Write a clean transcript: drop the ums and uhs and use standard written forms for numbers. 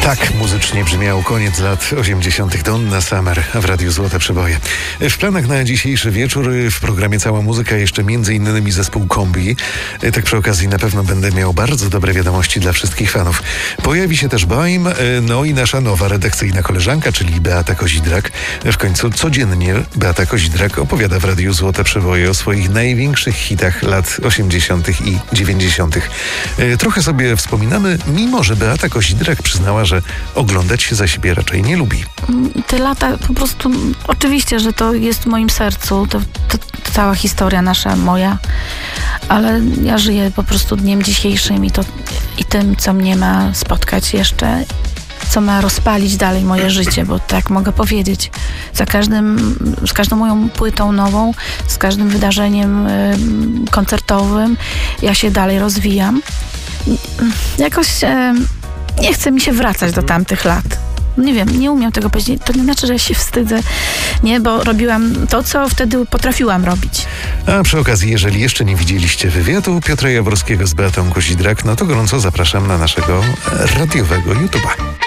Tak muzycznie brzmiał koniec lat 80. Donna Summer w Radiu Złote Przeboje. W planach na dzisiejszy wieczór w programie Cała Muzyka jeszcze m.in. zespół Kombi. Tak przy okazji na pewno będę miał bardzo dobre wiadomości dla wszystkich fanów. Pojawi się też Baim, no i nasza nowa redakcyjna koleżanka, czyli Beata Kozidrak. W końcu codziennie Beata Kozidrak opowiada w Radiu Złote Przeboje o swoich największych hitach lat 80. i 90. Trochę sobie wspominamy, mimo że Beata Kozidrak przyznała, że oglądać się za siebie raczej nie lubi. Te lata po prostu, oczywiście, że to jest w moim sercu, to cała historia nasza, moja, ale ja żyję po prostu dniem dzisiejszym i tym, co mnie ma spotkać jeszcze, co ma rozpalić dalej moje życie, bo tak mogę powiedzieć. Z każdą moją płytą nową, z każdym wydarzeniem koncertowym ja się dalej rozwijam. Jakoś nie chce mi się wracać do tamtych lat. Nie wiem, nie umiem tego powiedzieć. To nie znaczy, że się wstydzę, nie, bo robiłam to, co wtedy potrafiłam robić. A przy okazji, jeżeli jeszcze nie widzieliście wywiadu Piotra Jaworskiego z Beatą Kozidrak, no to gorąco zapraszam na naszego radiowego YouTube'a.